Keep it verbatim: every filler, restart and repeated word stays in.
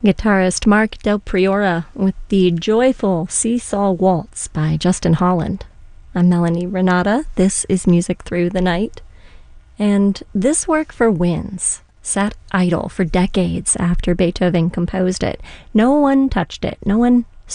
Guitarist Mark Del Priora with the joyful Seesaw Waltz by Justin Holland. I'm Melanie Renata. This is Music Through the Night. And this work for winds sat idle for decades after Beethoven composed it. No one touched it. No one